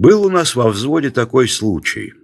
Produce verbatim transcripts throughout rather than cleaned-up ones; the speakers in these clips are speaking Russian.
Был у нас во взводе такой случай.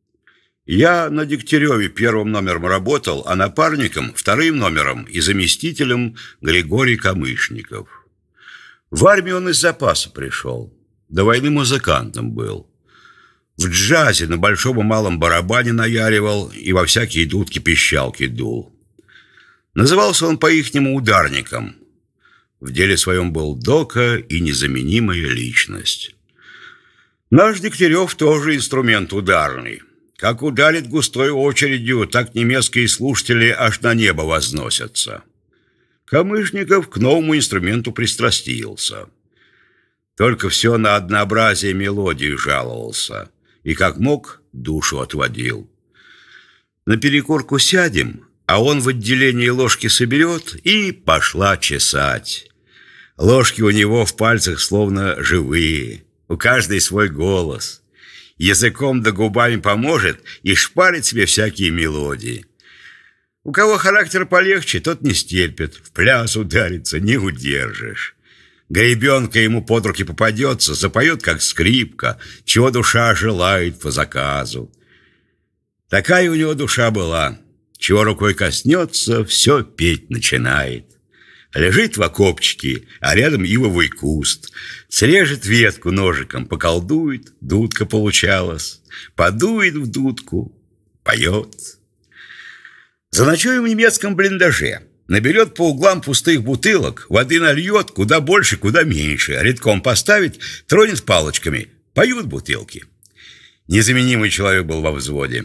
Я на Дегтяреве первым номером работал, а напарником вторым номером и заместителем Григорий Камышников. В армию он из запаса пришел. До войны музыкантом был. В джазе на большом и малом барабане наяривал и во всякие дудки-пищалки дул. Назывался он по-ихнему ударником. В деле своем был дока и незаменимая личность. Наш Дегтярев тоже инструмент ударный. Как ударит густой очередью, так немецкие слушатели аж на небо возносятся. Камышников к новому инструменту пристрастился. Только все на однообразие мелодии жаловался. И как мог, душу отводил. На перекурку сядем, а он в отделении ложки соберет и пошла чесать. Ложки у него в пальцах словно живые. У каждой свой голос. Языком да губами поможет и шпарит себе всякие мелодии. У кого характер полегче, тот не стерпит. В пляс ударится, не удержишь. Гребенка ему под руки попадется, запоет, как скрипка, чего душа желает по заказу. Такая у него душа была. Чего рукой коснется, все петь начинает. Лежит в окопчике, а рядом ивовый куст. Срежет ветку ножиком, поколдует, дудка получалась. Подует в дудку, поет. Заночуем в немецком блиндаже. Наберет по углам пустых бутылок, воды нальет, куда больше, куда меньше. Редком поставит, тронет палочками. Поют бутылки. Незаменимый человек был во взводе.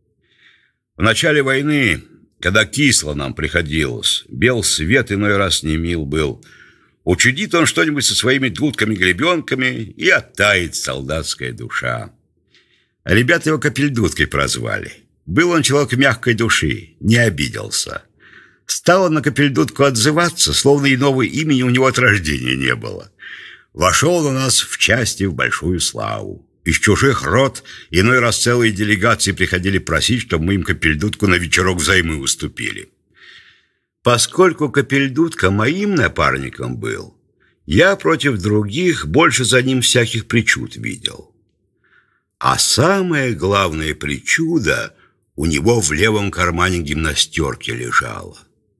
В начале войны, когда кисло нам приходилось, бел свет иной раз не мил был, учудит он что-нибудь со своими дудками-гребенками, и оттает солдатская душа. Ребята его Капельдудкой прозвали. Был он человек мягкой души, не обиделся. Стал он на Капельдудку отзываться, словно иного имени у него от рождения не было. Вошел у нас в части в большую славу. Из чужих род иной раз целые делегации приходили просить, чтобы мы им Капельдудку на вечерок взаймы уступили. Поскольку Капельдудка моим напарником был, я против других больше за ним всяких причуд видел. А самое главное причуда у него в левом кармане гимнастерки лежала.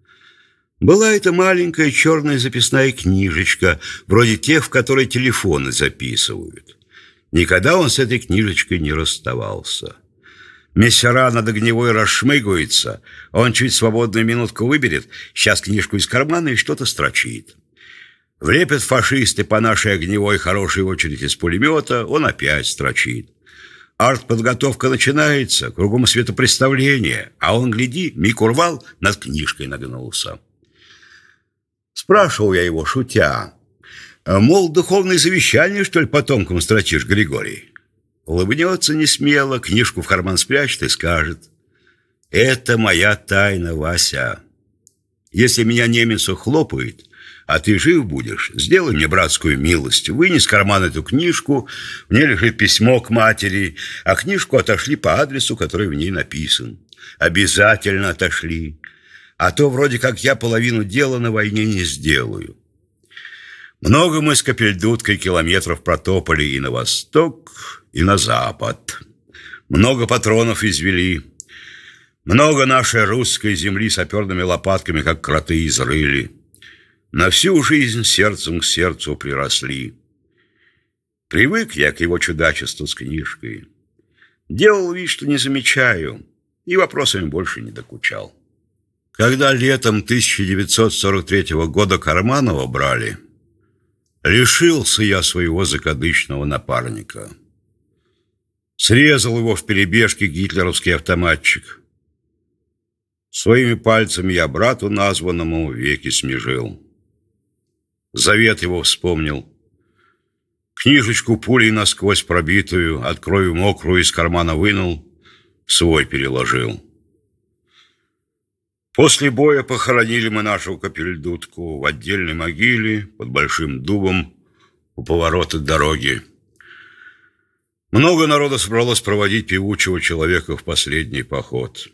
Была это маленькая черная записная книжечка, вроде тех, в которой телефоны записывают. Никогда он с этой книжечкой не расставался. Мессера над огневой расшмыгивается, он чуть свободную минутку выберет, сейчас книжку из кармана и что-то строчит. Влепят фашисты по нашей огневой хорошей очереди из пулемета, он опять строчит. Артподготовка начинается, кругом светопреставление, а он, гляди, миг урвал, над книжкой нагнулся. Спрашивал я его, шутя, мол, духовное завещание, что ли, потомкам строчишь, Григорий? Улыбнется несмело, книжку в карман спрячет и скажет: это моя тайна, Вася. Если меня немец ухлопает, а ты жив будешь, сделай мне братскую милость, вынь из кармана эту книжку, в ней лежит письмо к матери, а книжку отошли по адресу, который в ней написан. Обязательно отошли, а то вроде как я половину дела на войне не сделаю. Много мы с Капельдудкой километров протопали и на восток, и на запад. Много патронов извели. Много нашей русской земли саперными лопатками, как кроты, изрыли. На всю жизнь сердцем к сердцу приросли. Привык я к его чудачеству с книжкой. Делал вид, что не замечаю, и вопросами больше не докучал. Когда летом тысяча девятьсот сорок третьего года Карманова брали, лишился я своего закадычного напарника. Срезал его в перебежке гитлеровский автоматчик. Своими пальцами я брату названному веки смежил. Завет его вспомнил. Книжечку пулей насквозь пробитую, от крови мокрую из кармана вынул, свой переложил. После боя похоронили мы нашу Капельдудку в отдельной могиле под большим дубом у поворота дороги. Много народа собралось проводить певучего человека в последний поход.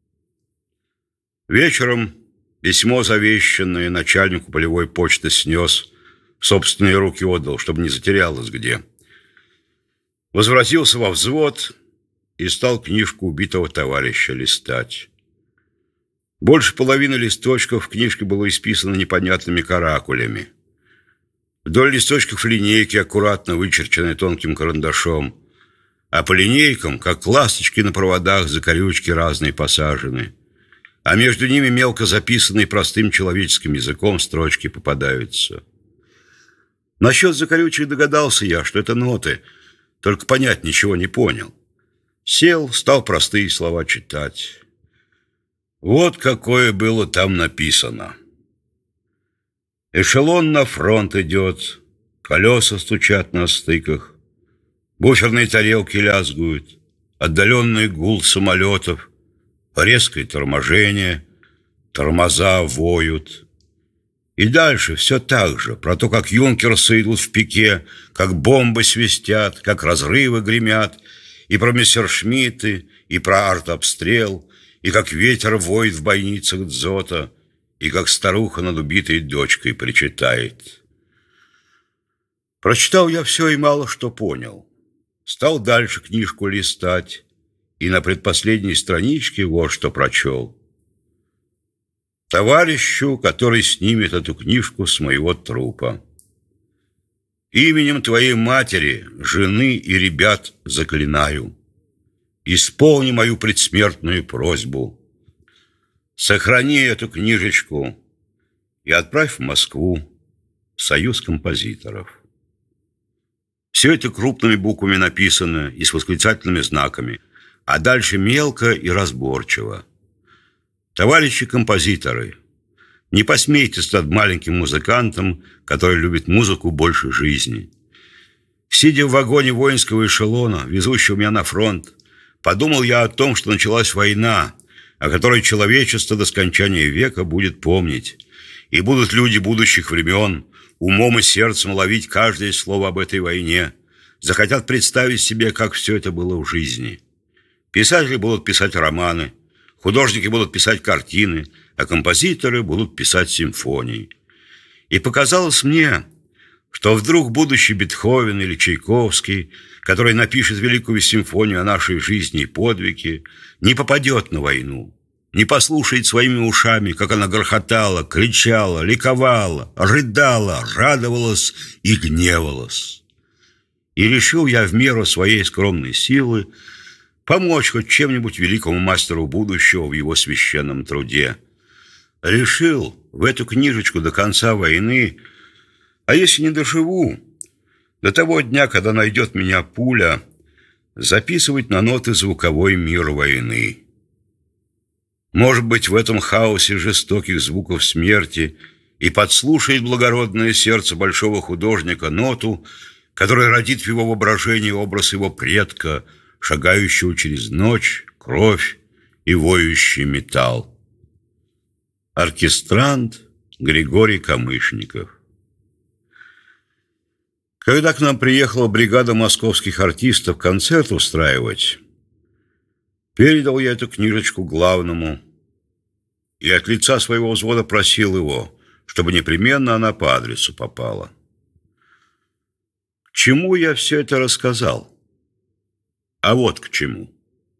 Вечером письмо завещанное начальнику полевой почты снес, в собственные руки отдал, чтобы не затерялось где. Возвратился во взвод и стал книжку убитого товарища листать. Больше половины листочков в книжке было исписано непонятными каракулями. Вдоль листочков линейки, аккуратно вычерченные тонким карандашом, а по линейкам, как ласточки на проводах, закорючки разные посажены, а между ними мелко записанные простым человеческим языком строчки попадаются. Насчет закорючек догадался я, что это ноты, только понять ничего не понял. Сел, стал простые слова читать. Вот какое было там написано. Эшелон на фронт идет, колеса стучат на стыках, буферные тарелки лязгуют, отдаленный гул самолетов, резкое торможение, тормоза воют. И дальше все так же, про то, как юнкерсы идут в пике, как бомбы свистят, как разрывы гремят, и про мессершмитты, и про артобстрел, и как ветер воет в бойницах дзота, и как старуха над убитой дочкой причитает. Прочитал я все и мало что понял. Стал дальше книжку листать, и на предпоследней страничке вот что прочел. Товарищу, который снимет эту книжку с моего трупа. Именем твоей матери, жены и ребят заклинаю. Исполни мою предсмертную просьбу. Сохрани эту книжечку и отправь в Москву в Союз композиторов. Все это крупными буквами написано и с восклицательными знаками, а дальше мелко и разборчиво. Товарищи композиторы, не посмейтесь над маленьким музыкантом, который любит музыку больше жизни. Сидя в вагоне воинского эшелона, везущего меня на фронт, подумал я о том, что началась война, о которой человечество до скончания века будет помнить. И будут люди будущих времен умом и сердцем ловить каждое слово об этой войне, захотят представить себе, как все это было в жизни. Писатели будут писать романы, художники будут писать картины, а композиторы будут писать симфонии. И показалось мне, что вдруг будущий Бетховен или Чайковский, который напишет великую симфонию о нашей жизни и подвиге, не попадет на войну, не послушает своими ушами, как она грохотала, кричала, ликовала, рыдала, радовалась и гневалась. И решил я в меру своей скромной силы помочь хоть чем-нибудь великому мастеру будущего в его священном труде. Решил в эту книжечку до конца войны, а если не доживу, до того дня, когда найдет меня пуля, записывать на ноты звуковой мир войны. Может быть, в этом хаосе жестоких звуков смерти и подслушает благородное сердце большого художника ноту, которая родит в его воображении образ его предка, шагающего через ночь, кровь и воющий металл. Оркестрант Григорий Камышников. Когда к нам приехала бригада московских артистов концерт устраивать, передал я эту книжечку главному и от лица своего взвода просил его, чтобы непременно она по адресу попала. К чему я все это рассказал? А вот к чему.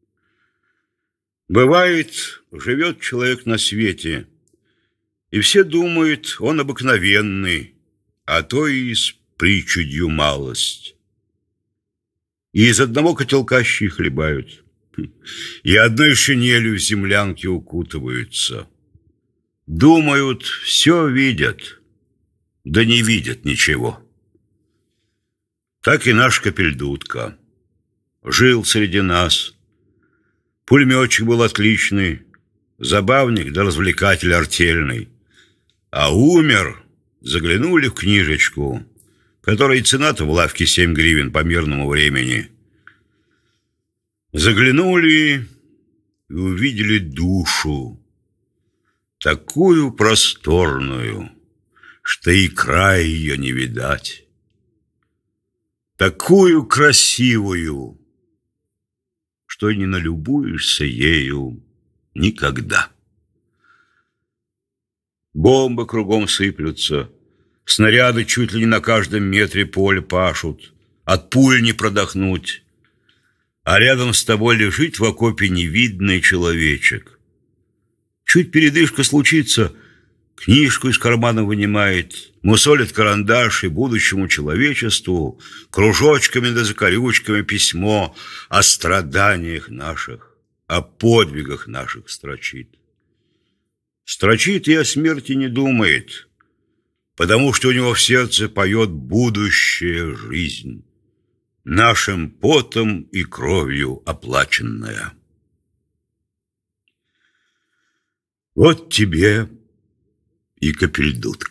Бывает, живет человек на свете, и все думают, он обыкновенный, а то и с причудью малость. И из одного котелка щи хлебают, и одной шинелью в землянке укутываются. Думают, все видят, да не видят ничего. Так и наш Капельдутка. Жил среди нас. Пулеметчик был отличный, забавник да развлекатель артельный. А умер, заглянули в книжечку, которой цена-то в лавке семь гривен по мирному времени. Заглянули и увидели душу, такую просторную, что и края ее не видать, такую красивую, что не налюбуешься ею никогда. Бомбы кругом сыплются, снаряды чуть ли не на каждом метре поля пашут, от пуль не продохнуть. А рядом с тобой лежит в окопе невидный человечек. Чуть передышка случится, книжку из кармана вынимает, мусолит карандаш и будущему человечеству кружочками да закорючками письмо о страданиях наших, о подвигах наших строчит. Строчит и о смерти не думает, потому что у него в сердце поет будущая жизнь, нашим потом и кровью оплаченная. Вот тебе и Капельдутка.